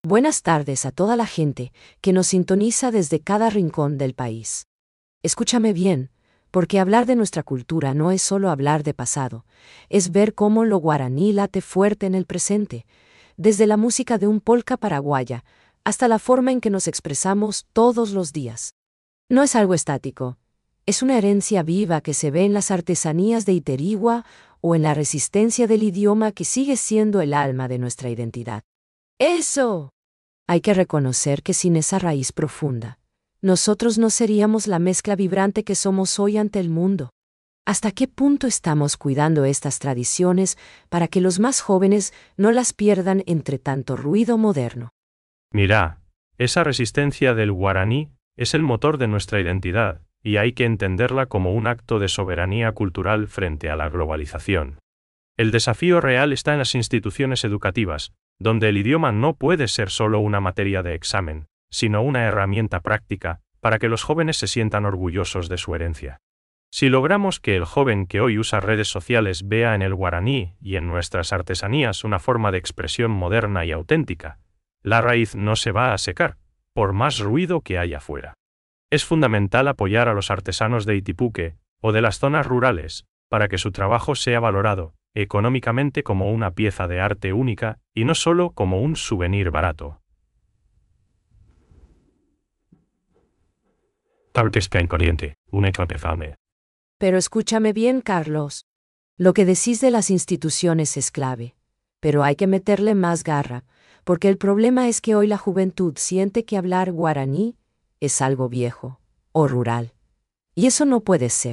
Buenas tardes a toda la gente que nos sintoniza desde cada rincón del país. Escúchame bien, porque hablar de nuestra cultura no es solo hablar de pasado, es ver cómo lo guaraní late fuerte en el presente, desde la música de un polka paraguaya hasta la forma en que nos expresamos todos los días. No es algo estático, es una herencia viva que se ve en las artesanías de Iterigua o en la resistencia del idioma que sigue siendo el alma de nuestra identidad. ¡Eso! Hay que reconocer que sin esa raíz profunda, nosotros no seríamos la mezcla vibrante que somos hoy ante el mundo. ¿Hasta qué punto estamos cuidando estas tradiciones para que los más jóvenes no las pierdan entre tanto ruido moderno? Mirá, esa resistencia del guaraní es el motor de nuestra identidad, y hay que entenderla como un acto de soberanía cultural frente a la globalización. El desafío real está en las instituciones educativas, donde el idioma no puede ser solo una materia de examen, sino una herramienta práctica para que los jóvenes se sientan orgullosos de su herencia. Si logramos que el joven que hoy usa redes sociales vea en el guaraní y en nuestras artesanías una forma de expresión moderna y auténtica, la raíz no se va a secar, por más ruido que haya afuera. Es fundamental apoyar a los artesanos de Itipuque o de las zonas rurales, para que su trabajo sea valorado económicamente como una pieza de arte única y no solo como un souvenir barato. Pero escúchame bien, Carlos. Lo que decís de las instituciones es clave, pero hay que meterle más garra, porque el problema es que hoy la juventud siente que hablar guaraní es algo viejo o rural. Y eso no puede ser.